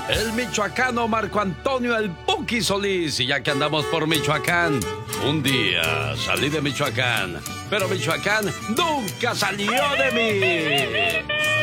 el michoacano Marco Antonio El Buki Solís. Y ya que andamos por Michoacán, un día salí de Michoacán, pero Michoacán nunca salió de mí.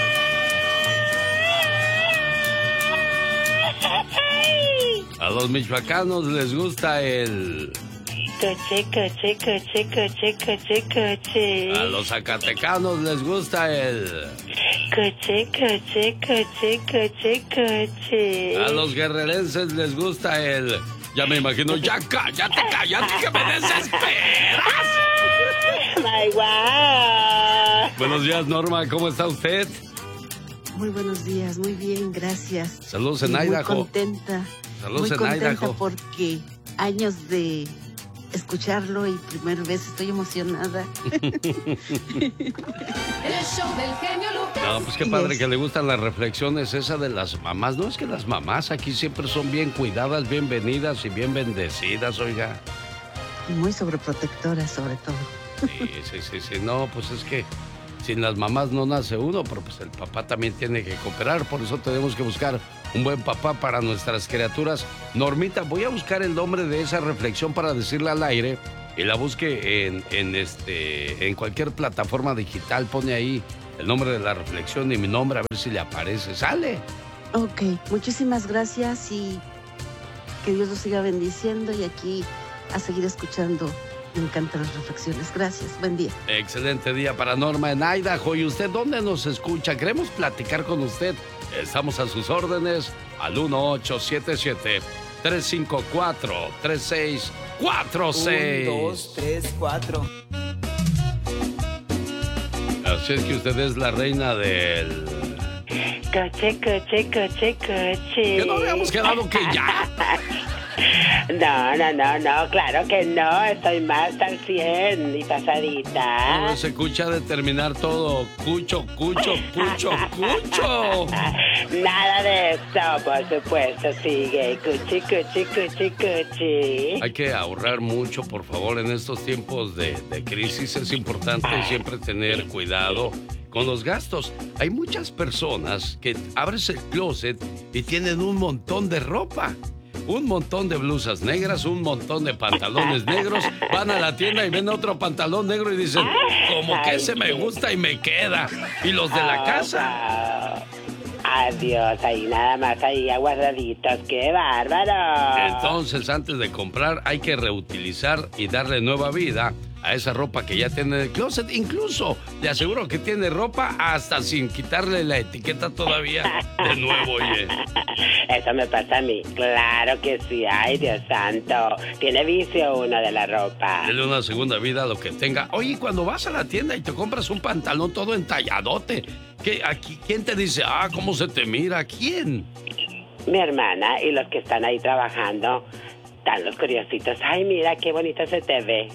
A los michoacanos les gusta el... Coche, coche, coche, coche, coche, coche. A los zacatecanos les gusta el... Coche, coche, coche, coche, coche. A los guerrerenses les gusta el... Ya me imagino, ya cállate, que me desesperas. My wow. Buenos días, Norma, ¿cómo está usted? Muy buenos días, muy bien, gracias. Saludos en Idaho. Muy contenta. Saludos muy en contenta Idaho. Porque años de escucharlo y primera vez estoy emocionada. El show del genio Lucas. No, pues qué padre que le gustan las reflexiones esa de las mamás. No, es que las mamás aquí siempre son bien cuidadas, bienvenidas y bien bendecidas, oiga. Y muy sobreprotectora, sobre todo. Sí. No, pues es que sin las mamás no nace uno, pero pues el papá también tiene que cooperar. Por eso tenemos que buscar un buen papá para nuestras criaturas. Normita, voy a buscar el nombre de esa reflexión para decirla al aire y la busque en cualquier plataforma digital. Pone ahí el nombre de la reflexión y mi nombre, a ver si le aparece. ¿Sale? Ok, muchísimas gracias y que Dios los siga bendiciendo y aquí a seguir escuchando. Me encantan las reflexiones. Gracias. Buen día. Excelente día para Norma en Idaho. ¿Y usted dónde nos escucha? Queremos platicar con usted. Estamos a sus órdenes al 1877-354-3646. 1, 2, 3, 4. Así es que usted es la reina del... Coche, coche, coche, coche. Que no habíamos quedado que ya. No, claro que no, estoy más al 100 y pasadita. No se escucha de terminar todo. Cucho. Nada de eso, por supuesto, sigue. Cuchi. Hay que ahorrar mucho, por favor, en estos tiempos de crisis. Es importante siempre tener cuidado con los gastos. Hay muchas personas que abres el closet y tienen un montón de ropa. Un montón de blusas negras, un montón de pantalones negros. Van a la tienda y ven otro pantalón negro y dicen, como que ese me gusta y me queda. Y los de la casa. Adiós, ahí nada más, ahí aguardaditos. ¡Qué bárbaro! Entonces, antes de comprar, hay que reutilizar y darle nueva vida a esa ropa que ya tiene en el closet. Incluso, le aseguro que tiene ropa hasta sin quitarle la etiqueta todavía de nuevo, oye. Eso me pasa a mí. Claro que sí. Ay, Dios santo. Tiene vicio uno de la ropa. Dele una segunda vida a lo que tenga. Oye, cuando vas a la tienda y te compras un pantalón todo entalladote, ¿quién te dice, cómo se te mira? ¿Quién? Mi hermana y los que están ahí trabajando. Están los curiositos. Ay, mira, qué bonito se te ve.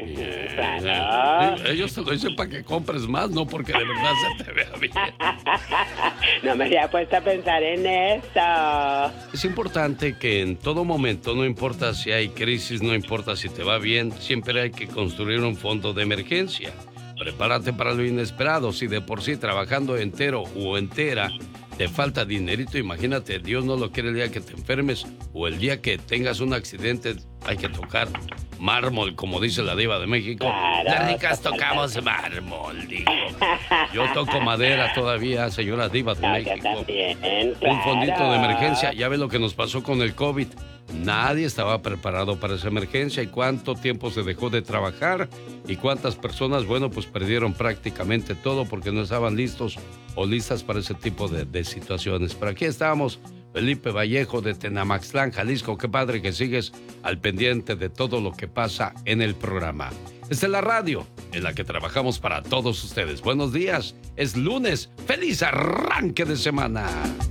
Claro. Ellos te lo dicen para que compres más, no porque de verdad se te vea bien. No me había puesto a pensar en eso. Es importante que en todo momento, no importa si hay crisis, no importa si te va bien, siempre hay que construir un fondo de emergencia. Prepárate para lo inesperado. Si de por sí trabajando entero o entera te falta dinerito, imagínate, Dios no lo quiere el día que te enfermes o el día que tengas un accidente. Hay que tocar mármol, como dice la diva de México. Claro, Las ricas tocamos mármol, digo. Yo toco madera todavía, señora diva de México. También, claro. Un fondito de emergencia. Ya ve lo que nos pasó con el COVID. Nadie estaba preparado para esa emergencia. ¿Y cuánto tiempo se dejó de trabajar? ¿Y cuántas personas, pues perdieron prácticamente todo porque no estaban listos o listas para ese tipo de situaciones? Pero aquí estamos. Felipe Vallejo de Tenamaxtlán, Jalisco. Qué padre que sigues al pendiente de todo lo que pasa en el programa. Esta es la radio en la que trabajamos para todos ustedes. Buenos días, es lunes. ¡Feliz arranque de semana!